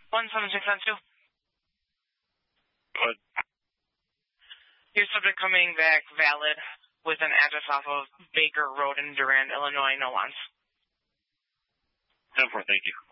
17692. Good. Your subject coming back valid with an address off of Baker Road in Durand, Illinois, no ones. 10-4, thank you.